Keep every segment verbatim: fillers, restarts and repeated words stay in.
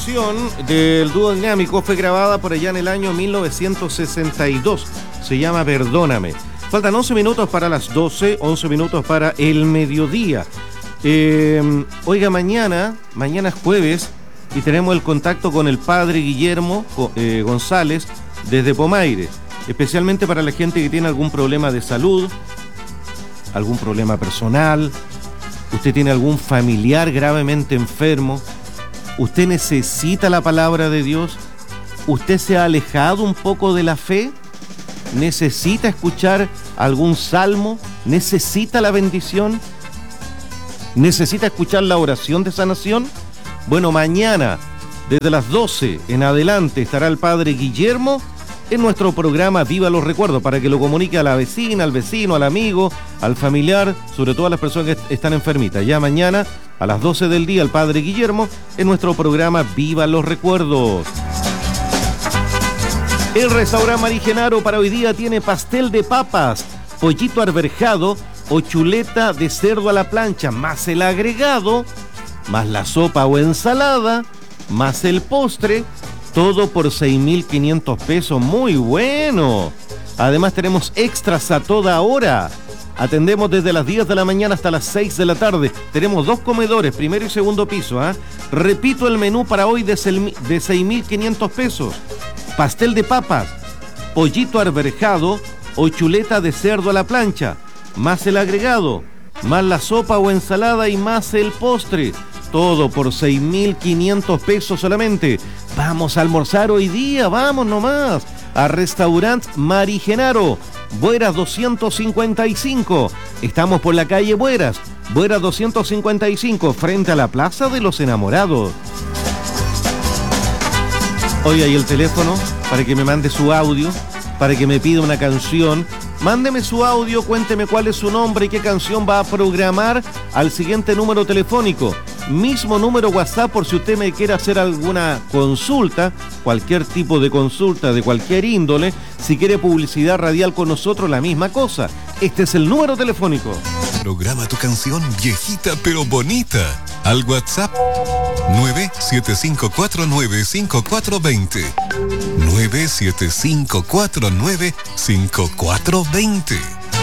canción del dúo dinámico fue grabada por allá en el año mil novecientos sesenta y dos. Se llama Perdóname. Faltan once minutos para las doce, once minutos para el mediodía. Eh, oiga, mañana, mañana es jueves y tenemos el contacto con el padre Guillermo eh, González desde Pomaire. Especialmente para la gente que tiene algún problema de salud, algún problema personal, usted tiene algún familiar gravemente enfermo, usted necesita la palabra de Dios, usted se ha alejado un poco de la fe, necesita escuchar algún salmo, necesita la bendición, necesita escuchar la oración de sanación. Bueno, mañana, desde las doce en adelante, estará el padre Guillermo en nuestro programa Viva los Recuerdos, para que lo comunique a la vecina, al vecino, al amigo, al familiar, sobre todo a las personas que están enfermitas. Ya mañana, a las doce del día, el padre Guillermo en nuestro programa Viva los Recuerdos. El restaurante Mari Genaro para hoy día tiene pastel de papas, pollito arberjado o chuleta de cerdo a la plancha, más el agregado, más la sopa o ensalada, más el postre. Todo por seis mil quinientos pesos, muy bueno. Además tenemos extras a toda hora. Atendemos desde las diez de la mañana hasta las seis de la tarde. Tenemos dos comedores, primero y segundo piso. ¿eh? Repito el menú para hoy de seis mil quinientos pesos. Pastel de papas, pollito arberjado o chuleta de cerdo a la plancha, más el agregado, más la sopa o ensalada y más el postre. Todo por seis mil quinientos pesos solamente. Vamos a almorzar hoy día, vamos nomás. A Restaurant Mari Genaro, Bueras doscientos cincuenta y cinco. Estamos por la calle Bueras, Bueras doscientos cincuenta y cinco, frente a la Plaza de los Enamorados. Hoy hay el teléfono para que me mande su audio, para que me pida una canción. Mándeme su audio, cuénteme cuál es su nombre y qué canción va a programar al siguiente número telefónico. Mismo número WhatsApp por si usted me quiere hacer alguna consulta, cualquier tipo de consulta de cualquier índole. Si quiere publicidad radial con nosotros, la misma cosa. Este es el número telefónico. Programa tu canción viejita pero bonita al WhatsApp nueve siete cinco cuatro nueve cinco cuatro dos cero. nueve siete cinco cuatro nueve cinco cuatro dos cero.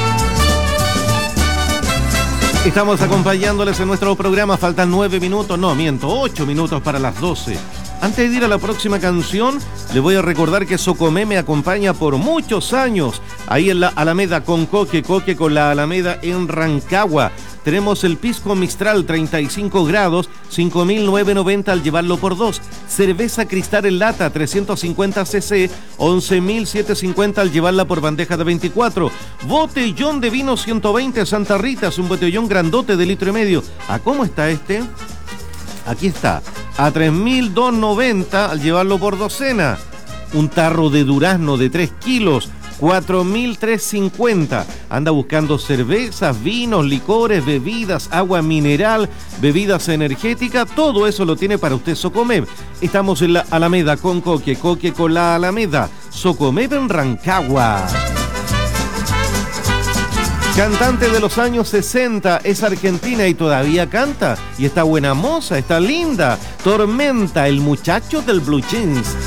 Estamos acompañándoles en nuestro programa. Faltan nueve minutos, no, miento, ocho minutos para las doce. Antes de ir a la próxima canción, le voy a recordar que Socomé me acompaña por muchos años. Ahí en la Alameda con Coque, Coque con la Alameda en Rancagua. Tenemos el pisco Mistral treinta y cinco grados, cinco mil novecientos noventa al llevarlo por dos. Cerveza Cristal en lata trescientos cincuenta centilitros, once mil setecientos cincuenta al llevarla por bandeja de veinticuatro. Botellón de vino ciento veinte Santa Rita, es un botellón grandote de litro y medio. ¿A cómo está este? Aquí está, a tres mil doscientos noventa al llevarlo por docena. Un tarro de durazno de tres kilos, cuatro mil trescientos cincuenta. Anda buscando cervezas, vinos, licores, bebidas, agua mineral, bebidas energéticas. Todo eso lo tiene para usted Socomeb. Estamos en la Alameda con Coque, Coque con la Alameda. Socomeb en Rancagua. Cantante de los años sesenta, es argentina y todavía canta. Y está buena moza, está linda. Tormenta, el muchacho del Blue Jeans.